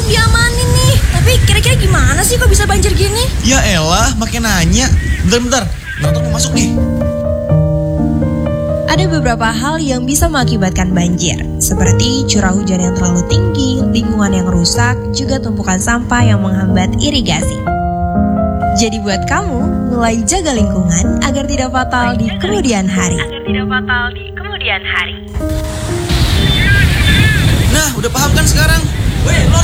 belum diamanin nih. Tapi kira-kira gimana sih kok bisa banjir gini? Ya elah, makin nanya. Bentar, Naruto mau masuk nih. Ada beberapa hal yang bisa mengakibatkan banjir, seperti curah hujan yang terlalu tinggi, lingkungan yang rusak, juga tumpukan sampah yang menghambat irigasi. Jadi buat kamu, mulai jaga lingkungan agar tidak fatal di kemudian hari. Nah, udah paham kan sekarang? Weh, lo